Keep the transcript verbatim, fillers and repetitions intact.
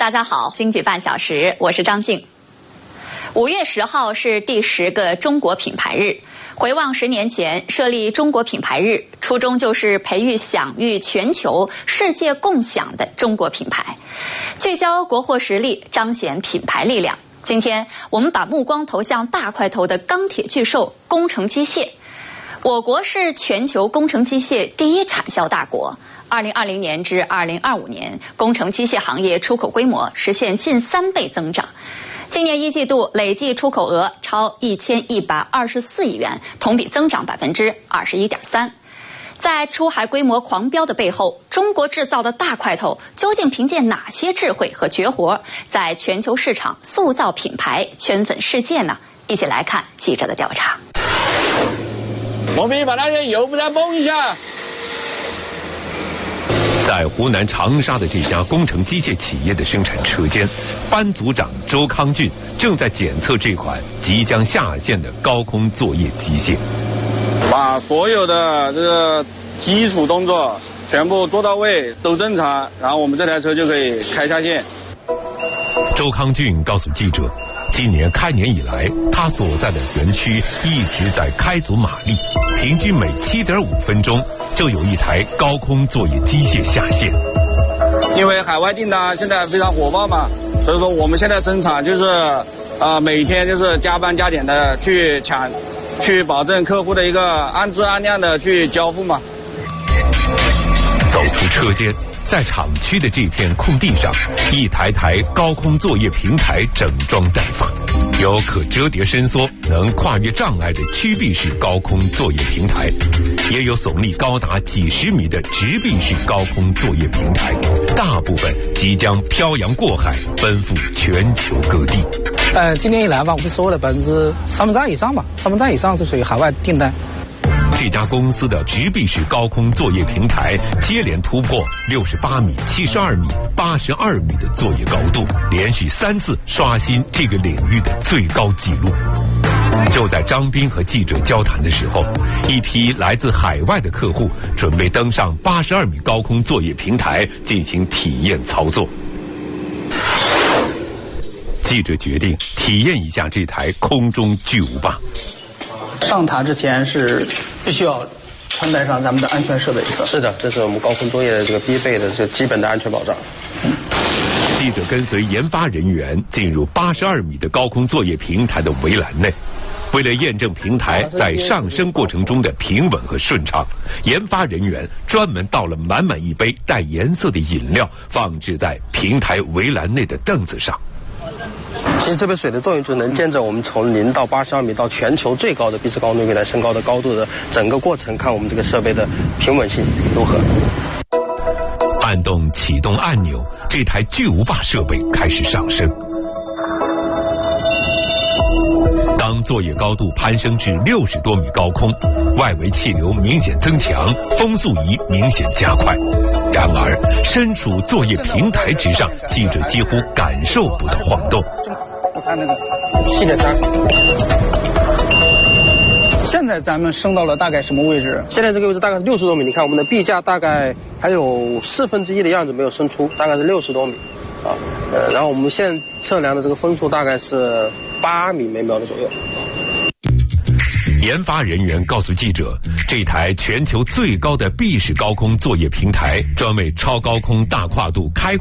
大家好，经济半小时，我是张静。五月十号是第十个中国品牌日。回望十年前设立中国品牌日，初衷就是培育享誉全球、世界共享的中国品牌，聚焦国货实力，彰显品牌力量。今天我们把目光投向大块头的钢铁巨兽工程机械。我国是全球工程机械第一产销大国。二零二零年至二零二五年，工程机械行业出口规模实现近三倍增长。今年一季度累计出口额超一千一百二十四亿元，同比增长百分之二十一点三。在出海规模狂飙的背后，中国制造的大块头究竟凭借哪些智慧和绝活，在全球市场塑造品牌、圈粉世界呢？一起来看记者的调查。 我们把那些油不再崩一下。 在湖南长沙的这家工程机械企业的生产车间，班组长周康俊正在检测这款即将下线的高空作业机械。 把所有的这个基础动作全部做到位，都正常，然后我们这台车就可以开下线。 周康俊告诉记者，今年开年以来，他所在的园区一直在开足马力，平均每 七点五 分钟就有一台高空作业机械下线。 因为海外订单现在非常火爆嘛，所以说我们现在生产就是呃每天就是加班加点的去抢，去保证客户的一个按质按量的去交付嘛。 走出车间，在厂区的这片空地上，一台台高空作业平台整装待发，有可折叠伸缩、能跨越障碍的曲臂式高空作业平台，也有耸立高达几十米的直臂式高空作业平台，大部分即将漂洋过海，奔赴全球各地。 呃，今年以来吧，我们收了百分之三分之二以上吧，三分之二以上是属于海外订单。 这家公司的直臂式高空作业平台接连突破六十八米、七十二米、八十二米的作业高度，连续三次刷新这个领域的最高纪录。就在张斌和记者交谈的时候，一批来自海外的客户准备登上八十二米高空作业平台进行体验操作。记者决定体验一下这台空中巨无霸。 上塔之前是必须要穿戴上咱们的安全设备。 是的，这是我们高空作业的这个必备的这基本的安全保障。 嗯、记者跟随研发人员进入八十二米的高空作业平台的围栏内，为了验证平台在上升过程中的平稳和顺畅，研发人员专门倒了满满一杯带颜色的饮料，放置在平台围栏内的凳子上。 其实这杯水的作用就是能见证我们从零到八十二米到全球最高的闭式高空平台升高的高度的整个过程，看我们这个设备的平稳性如何。 按动启动按钮，这台巨无霸设备开始上升。当作业高度攀升至六十多米高空，外围气流明显增强，风速仪明显加快。然而，身处作业平台之上，记者几乎感受不到晃动。 我看那个气的渣。现在咱们升到了大概什么位置？ 现在这个位置大概是六十多米。你看我们的臂架大概还有四分之一的样子没有升出，大概是六十多米。啊，呃，然后我们现在测量的这个风速大概是八米每秒的左右。 研发人员告诉记者，这台全球最高的闭式高空作业平台，专为超高空大跨度开